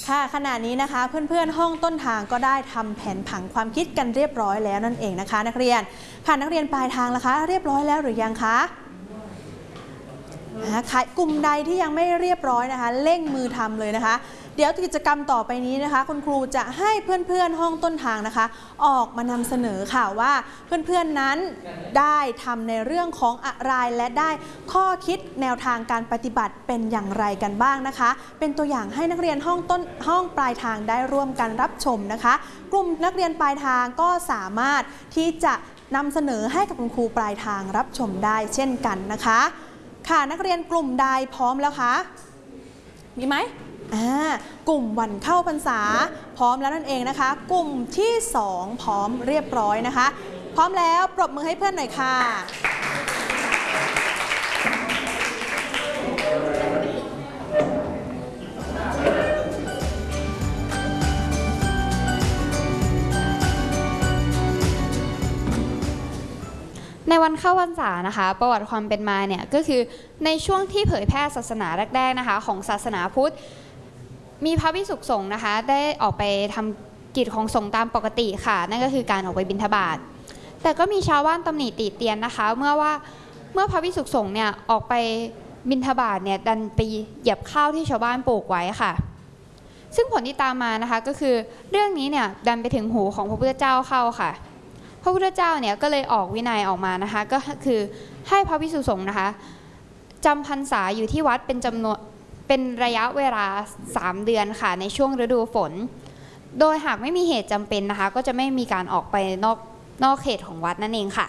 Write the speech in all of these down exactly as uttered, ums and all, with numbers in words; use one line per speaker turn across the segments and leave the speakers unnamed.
ค่ะขณะนี้นะคะเพื่อนๆห้องต้นทางก็ได้ทำแผนผังความคิดกันเรียบร้อยแล้วนั่นเองนะคะนักเรียนค่ะนักเรียนปลายทางล่ะคะเรียบร้อยแล้วหรือยังคะกลุ่มใดที่ยังไม่เรียบร้อยนะคะเร่งมือทำเลยนะคะเดี๋ยวกิจกรรมต่อไปนี้นะคะคุณครูจะให้เพื่อนๆห้องต้นทางนะคะออกมานำเสนอค่ะว่าเพื่อนๆนั้นได้ทำในเรื่องของอะไรและได้ข้อคิดแนวทางการปฏิบัติเป็นอย่างไรกันบ้างนะคะเป็นตัวอย่างให้นักเรียนห้องต้นห้องปลายทางได้ร่วมกันรับชมนะคะกลุ่มนักเรียนปลายทางก็สามารถที่จะนำเสนอให้กับคุณครูปลายทางรับชมได้เช่นกันนะคะค่ะนักเรียนกลุ่มใดพร้อมแล้วคะมีไหมอ่ากลุ่มวันเข้าพรรษาพร้อมแล้วนั่นเองนะคะกลุ่มที่สองพร้อมเรียบร้อยนะคะพร้อมแล้วปรบมือให้เพื่อนหน่อยค่ะ
ในวันเข้าพรรษานะคะประวัติความเป็นมาเนี่ยก็คือในช่วงที่เผยแพร่ศาสนาแรกๆนะคะของศาสนาพุทธมีพระภิกษุสงฆ์นะคะได้ออกไปทำกิจของสงฆ์ตามปกติค่ะนั่นก็คือการออกไปบิณฑบาตแต่ก็มีชาวบ้านตำหนิติเตียนนะคะเมื่อว่าเมื่อพระภิกษุสงฆ์เนี่ยออกไปบิณฑบาตเนี่ยดันไปเหยียบข้าวที่ชาวบ้านปลูกไว้ค่ะซึ่งผลที่ตามมานะคะก็คือเรื่องนี้เนี่ยดันไปถึงหูของพระพุทธเจ้าเข้าค่ะพระพุทธเจ้าเนี่ยก็เลยออกวินัยออกมานะคะก็คือให้พระภิกษุสงฆ์นะคะจำพรรษาอยู่ที่วัดเป็นจำนวนเป็นระยะเวลาสามเดือนค่ะในช่วงฤดูฝนโดยหากไม่มีเหตุจำเป็นนะคะก็จะไม่มีการออกไปนอกนอกเขตของวัดนั่นเองค่ะ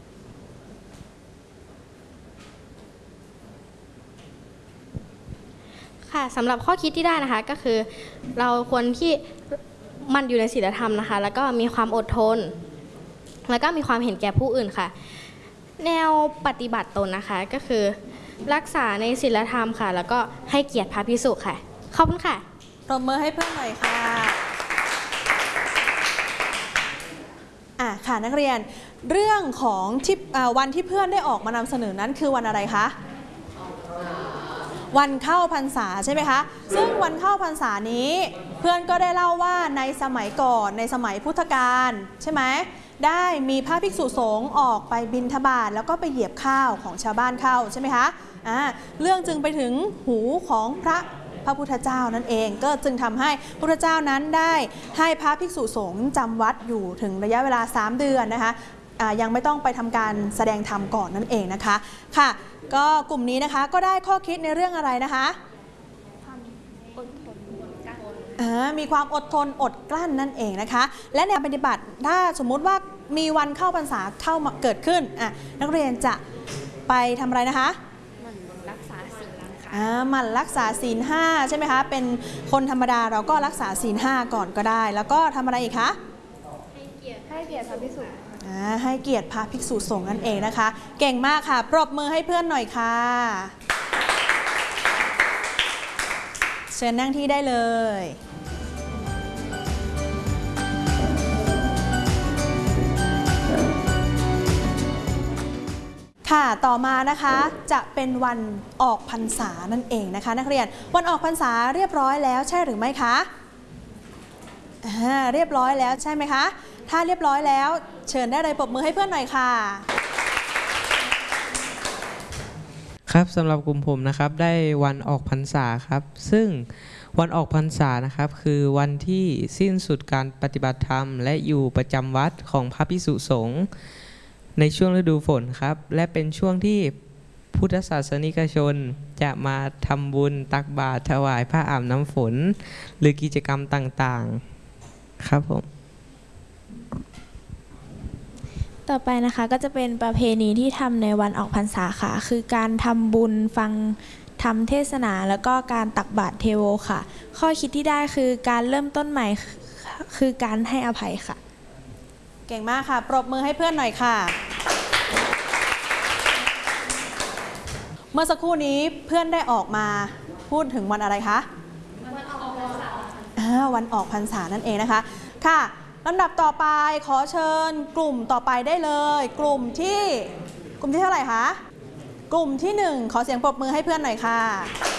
ค่ะสำหรับข้อคิดที่ได้นะคะก็คือเราควรที่มันอยู่ในศีลธรรมนะคะแล้วก็มีความอดทนแล้วก็มีความเห็นแก่ผู้อื่นค่ะแนวปฏิบัติตนนะคะก็คือรักษาในศีลธรรมค่ะแล้วก็ให้เกียรติพระภิกษุค่ะขอบคุณค่ะ
ปรบมือให้เพื่อนหน่อยค่ะอ่ะค่ะนักเรียนเรื่องของที่วันที่เพื่อนได้ออกมานำเสนอนั้นคือวันอะไรคะวันเข้าพรรษาใช่ไหมคะซึ่งวันเข้าพรรษานี้เพื่อนก็ได้เล่าว่าในสมัยก่อนในสมัยพุทธกาลใช่ไหมได้มีพระภิกษุสงฆ์ออกไปบิณฑบาตแล้วก็ไปเหยียบข้าวของชาวบ้านเข้าใช่ไหมคะอ่าเรื่องจึงไปถึงหูของพระพระพุทธเจ้านั่นเองก็จึงทำให้พระพุทธเจ้านั้นได้ให้พระภิกษุสงฆ์จำวัดอยู่ถึงระยะเวลาสามเดือนนะคะยังไม่ต้องไปทำการแสดงธรรมก่อนนั่นเองนะคะค่ะก็กลุ่มนี้นะคะก็ได้ข้อคิดในเรื่องอะไรนะคะมีความอดทนอดกลั้นนั่นเองนะคะและในปฏิบัติถ้าสมมุติว่ามีวันเข้าพรรษาเข้ามาเกิดขึ้นอ่ะนักเรียนจะไปทำอะไรนะคะมันรักษาศีลค่ะมันรักษาศีลห้าใช่ไหมคะเป็นคนธรรมดาเราก็รักษาศีลห้าก่อนก็ได้แล้วก็ทำอะไรอีกคะให้เกียรติให้เกียรติพระภิกษุให้เกียรติพระภิกษุสงฆ์นั่นเองนะคะเก่งมากค่ะปรบมือให้เพื่อนหน่อยค่ะเชิญนั่งที่ได้เลยค่ะต่อมานะคะจะเป็นวันออกพรรษานั่นเองนะคะนักเรียนวันออกพรรษาเรียบร้อยแล้วใช่หรือไม่คะเรียบร้อยแล้วใช่ไหมคะถ้าเรียบร้อยแล้วเชิญได้เลยปรบมือให้เพื่อนหน่อยค่ะ
ครับสำหรับกลุ่มผมนะครับได้วันออกพรรษาครับซึ่งวันออกพรรษานะครับคือวันที่สิ้นสุดการปฏิบัติธรรมและอยู่ประจำวัดของพระภิกษุสงฆ์ในช่วงฤดูฝนครับและเป็นช่วงที่พุทธศาสนิกชนจะมาทำบุญตักบาตรถวายผ้าอาบน้ำฝนหรือกิจกรรมต่างๆครับผม
ต่อไปนะคะก็จะเป็นประเพณีที่ทำในวันออกพรรษาค่ะคือการทำบุญฟังธรรมเทศนาแล้วก็การตักบาตรเทโวค่ะข้อคิดที่ได้คือการเริ่มต้นใหม่คือการให้อภัยค่ะ
เก่งมากค่ะปรบมือให้เพื่อนหน่อยค่ะเมื่อสักครู่นี้เพื่อนได้ออกมาพูดถึงวันอะไรคะวันออกพรรษาวันออกพรรษานั่นเองนะคะค่ะลำดับต่อไปขอเชิญกลุ่มต่อไปได้เลยกลุ่มที่กลุ่มที่เท่าไหร่คะกลุ่มที่หนึ่งขอเสียงปรบมือให้เพื่อนหน่อยค่ะ